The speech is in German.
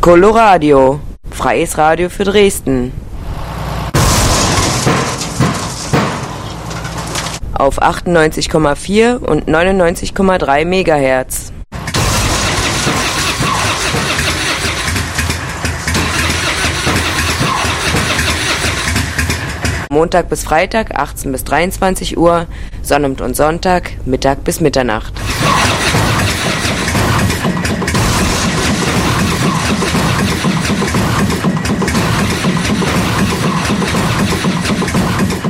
Coloradio, freies Radio für Dresden. Auf 98,4 und 99,3 MHz. Montag bis Freitag 18 bis 23 Uhr, Sonnabend und Sonntag Mittag bis Mitternacht.